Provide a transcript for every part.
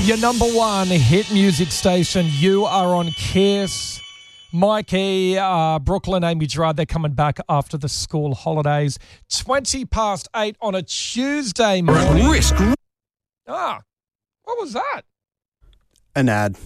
Your number one hit music station. You are on Kiss. Mikey, Brooklyn, Amy Gerard, they're coming back after the school holidays. 8:20 on a Tuesday morning. Risk. What was that? An ad.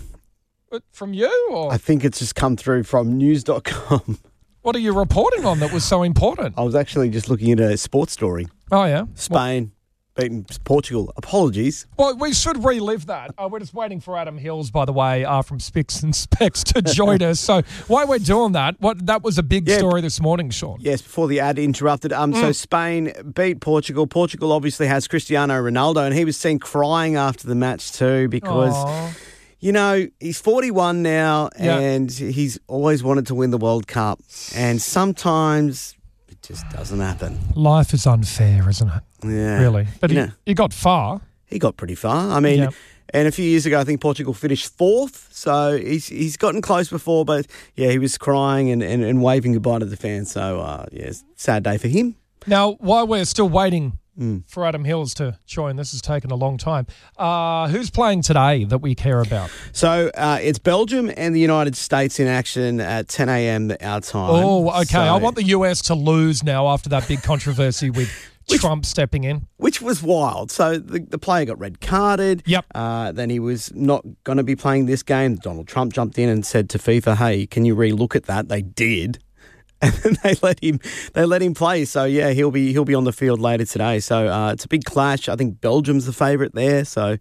From you? Or I think it's just come through from news.com. what are you reporting on that was so important? I was actually just looking at a sports story. Oh, yeah? Spain beating Portugal. Apologies. Well, we should relive that. We're just waiting for Adam Hills, by the way, from Spicks and Specs to join us. So while we're doing that, that was a big story this morning, Sean. Yes, before the ad interrupted. So Spain beat Portugal. Portugal obviously has Cristiano Ronaldo, and he was seen crying after the match too because, you know, he's 41 now and he's always wanted to win the World Cup. And sometimes it just doesn't happen. Life is unfair, isn't it? Yeah. Really. But he got far. He got pretty far. I mean, and a few years ago, I think Portugal finished fourth. So he's gotten close before, but he was crying and waving goodbye to the fans. So, sad day for him. Now, while we're still waiting for Adam Hills to join, this has taken a long time. Who's playing today that we care about? So it's Belgium and the United States in action at 10 a.m. our time. Oh, okay. So, I want the US to lose now after that big controversy with Trump stepping in. Which was wild. So the player got red carded. Yep. Then he was not going to be playing this game. Donald Trump jumped in and said to FIFA, hey, can you relook at that? They did. And then they let him play. So he'll be on the field later today. So it's a big clash. I think Belgium's the favourite there. So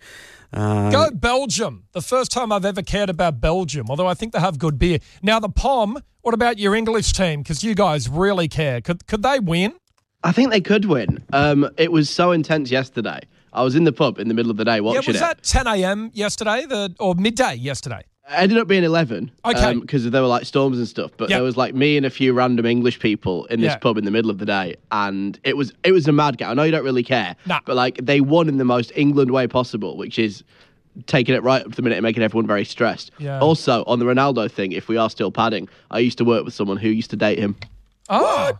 go Belgium. The first time I've ever cared about Belgium, although I think they have good beer. Now the POM, what about your English team? Because you guys really care. Could they win? I think they could win. It was so intense yesterday. I was in the pub in the middle of the day watching it. Was that 10 a.m. yesterday or midday yesterday? It ended up being 11. Okay. Because there were like storms and stuff. But there was like me and a few random English people in this pub in the middle of the day. And it was a mad game. I know you don't really care. Nah. But like they won in the most England way possible, which is taking it right up to the minute and making everyone very stressed. Yeah. Also, on the Ronaldo thing, if we are still padding, I used to work with someone who used to date him. Oh. What?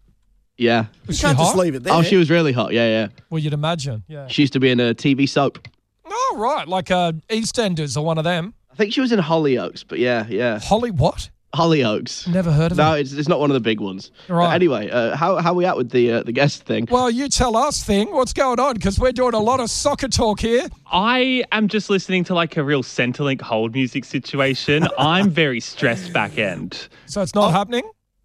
Yeah. You can't just leave it there. Oh, she was really hot. Yeah. Well, you'd imagine. Yeah. She used to be in a TV soap. Oh, right. Like EastEnders or one of them. I think she was in Hollyoaks, but yeah. Holly what? Hollyoaks. Never heard of it. No, it's not one of the big ones. Right. Anyway, how are we at with the guest thing? Well, you tell us, Thing. What's going on? Because we're doing a lot of soccer talk here. I am just listening to like a real Centrelink hold music situation. I'm very stressed back end. So it's not happening?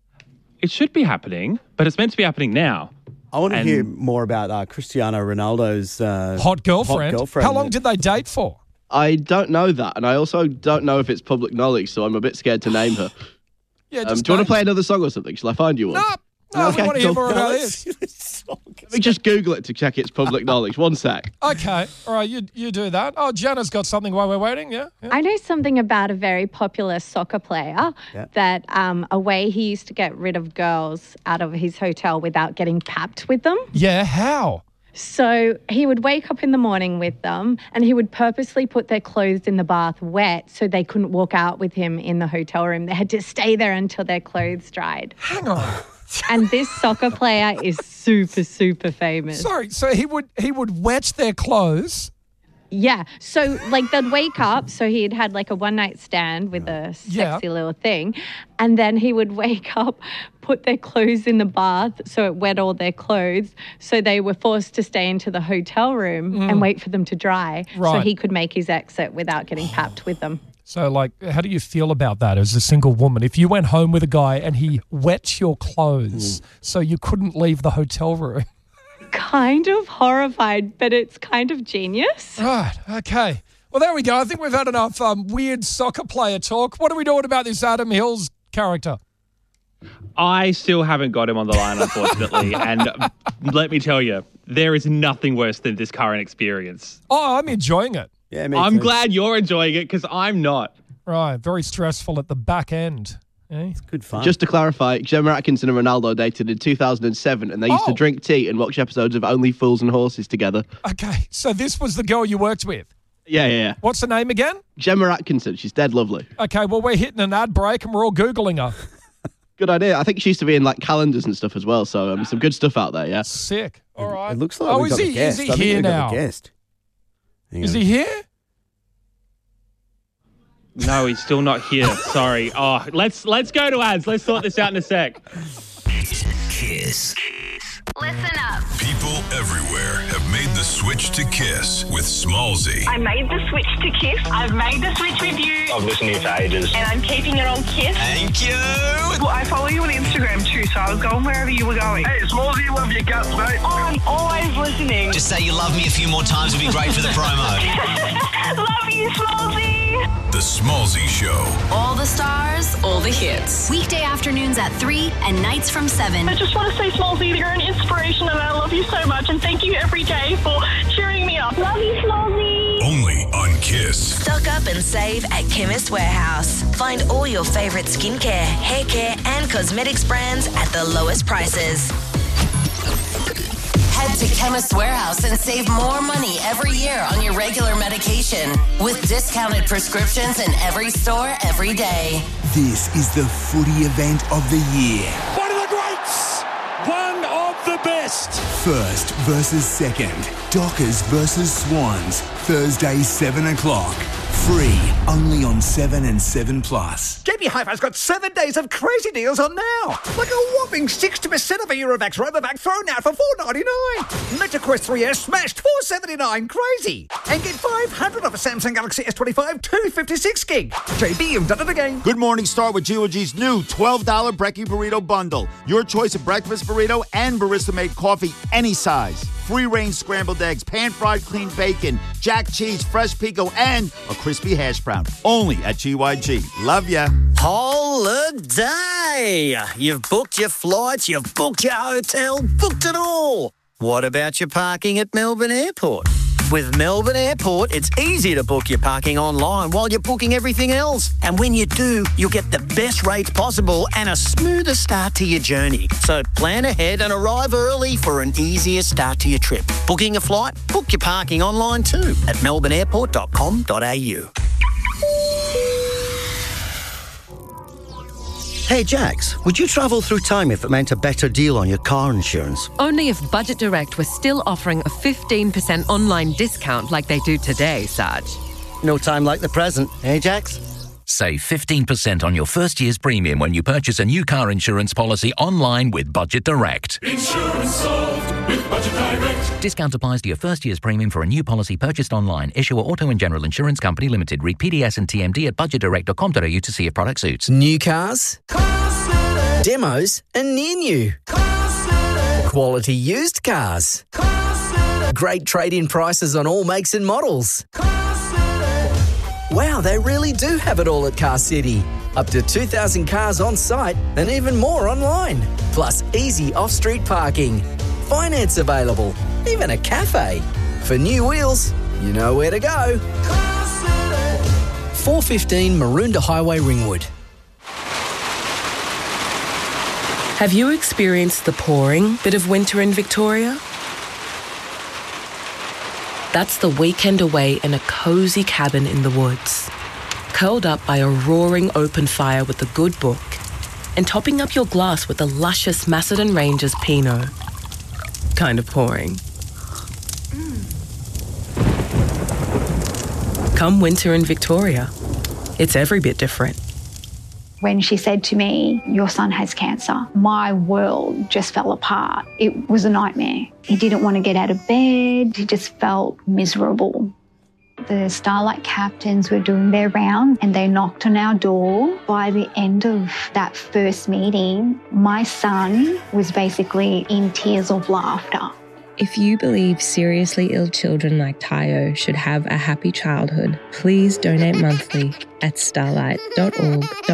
It should be happening, but it's meant to be happening now. I want to hear more about Cristiano Ronaldo's hot girlfriend. How long did they date for? I don't know that, and I also don't know if it's public knowledge, so I'm a bit scared to name her. Yeah, do you want to play another song or something? Shall I find you one? No, Okay, we want to hear cool. more about this. Let me just Google it to check it's public knowledge. One sec. Okay, all right, you do that. Oh, Jenna's got something while we're waiting, yeah? I know something about a very popular soccer player that a way he used to get rid of girls out of his hotel without getting papped with them. Yeah, how? So he would wake up in the morning with them and he would purposely put their clothes in the bath wet so they couldn't walk out with him in the hotel room. They had to stay there until their clothes dried. Hang on. And this soccer player is super, super famous. Sorry, so he would wet their clothes. Yeah. So, like, they'd wake up. So he'd had, like, a one-night stand with a sexy little thing. And then he would wake up, put their clothes in the bath so it wet all their clothes. So they were forced to stay into the hotel room and wait for them to dry so he could make his exit without getting papped with them. So, like, how do you feel about that as a single woman? If you went home with a guy and he wet your clothes so you couldn't leave the hotel room. Kind of horrified, but it's kind of genius. Right, okay. Well, there we go. I think we've had enough weird soccer player talk. What are we doing about this Adam Hills character? I still haven't got him on the line, unfortunately. And let me tell you, there is nothing worse than this current experience. Oh, I'm enjoying it. Yeah, me I'm too. glad you're enjoying it because I'm not. Right, very stressful at the back end. Eh? Good fun. Just to clarify, Gemma Atkinson and Ronaldo dated in 2007 and they used to drink tea and watch episodes of Only Fools and Horses together. Okay, so this was the girl you worked with? Yeah. What's the name again? Gemma Atkinson. She's dead lovely. Okay, well, we're hitting an ad break and we're all Googling her. Good idea. I think she used to be in like calendars and stuff as well, so some good stuff out there, yeah. Sick. All right. It looks like we've got a guest. Is he I think here we've got now? a guest. Hang Is on. he here? No, he's still not here. Sorry. Oh, let's go to ads. Let's sort this out in a sec. Kiss. Listen up. People everywhere have made the switch to Kiss with Smallzy. I made the switch to Kiss. I've made the switch with you. I've listened to you for ages. And I'm keeping it on Kiss. Thank you. Well, I follow you on Instagram too, so I was going wherever you were going. Hey, Smallzy, love your guts, mate. Oh, I'm always listening. Just say you love me a few more times would be great for the promo. Love you, Smallzy. The Smallzy Show. All the stars, all the hits. Weekday afternoons at 3 and nights from 7. I just want to say, Smallzy, you're an inspiration and I love you so much. And thank you every day for cheering me up. Love you, Smallzy. Only on Kiss. Stock up and save at Chemist Warehouse. Find all your favourite skincare, hair care and cosmetics brands at the lowest prices. Head to Chemist Warehouse and save more money every year on your regular medication with discounted prescriptions in every store every day. This is the footy event of the year. One of the greats! One of the best! First versus second. Dockers versus Swans. Thursday, 7 o'clock. Free, only on 7 and 7 Plus. JB Hi-Fi's got 7 days of crazy deals on now. Like a whopping 60% of a Eurovax Robovac thrown out for $4.99. MetaQuest 3S smashed $4.79. Crazy. And get $500 off a Samsung Galaxy S25 256 gig. JB, you've done it again. Good morning, start with GOG's new $12 Brekkie Burrito Bundle. Your choice of breakfast burrito and barista-made coffee, any size. Free-range scrambled eggs, pan-fried clean bacon, jack cheese, fresh pico, and a crispy hash brown. Only at GYG. Love ya. Holiday! You've booked your flights, you've booked your hotel, booked it all. What about your parking at Melbourne Airport? With Melbourne Airport, it's easy to book your parking online while you're booking everything else. And when you do, you'll get the best rates possible and a smoother start to your journey. So plan ahead and arrive early for an easier start to your trip. Booking a flight? Book your parking online too at melbourneairport.com.au. Hey Jax, would you travel through time if it meant a better deal on your car insurance? Only if Budget Direct was still offering a 15% online discount like they do today, Sarge. No time like the present, eh Jax? Save 15% on your first year's premium when you purchase a new car insurance policy online with Budget Direct. Insurance solved with Budget Direct. Discount applies to your first year's premium for a new policy purchased online. Issuer Auto and General Insurance Company Limited. Read PDS and TMD at budgetdirect.com.au to see if product suits. New cars, demos and near new. Quality used cars. Great trade-in prices on all makes and models. Wow, they really do have it all at Car City. Up to 2,000 cars on site and even more online. Plus easy off-street parking. Finance available. Even a cafe. For new wheels, you know where to go. 415 Maroondah Highway, Ringwood. Have you experienced the pouring bit of winter in Victoria? That's the weekend away in a cosy cabin in the woods, curled up by a roaring open fire with a good book, and topping up your glass with a luscious Macedon Rangers Pinot. Kind of pouring. Come winter in Victoria, it's every bit different. When she said to me, "Your son has cancer," my world just fell apart. It was a nightmare. He didn't want to get out of bed. He just felt miserable. The Starlight captains were doing their rounds and they knocked on our door. By the end of that first meeting, my son was basically in tears of laughter. If you believe seriously ill children like Tayo should have a happy childhood, please donate monthly at starlight.org.au.